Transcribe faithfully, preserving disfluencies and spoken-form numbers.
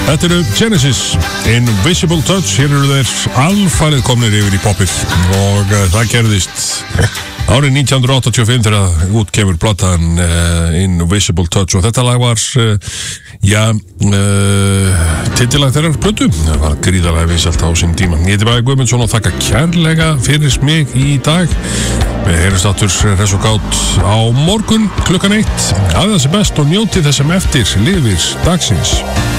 Þetta eru Genesis, Invisible Touch. Hér eru þeir alfarið komnir yfir í poppið og uh, það gerðist árið nítján hundruð áttatíu og fimm þegar út kemur platan uh, Invisible Touch og þetta lag var uh, já uh, titilag þeirrar plötu. Það var gríðarlega vinsælt á sinn tíma. Ég heiti Bragi Guðmundsson og þakka kærlega fyrir mig í dag. Við heyrjumst aftur hress og kátt á morgun klukkan eitt. Hafið það sem best og njótið þess sem eftir lifir dagsins.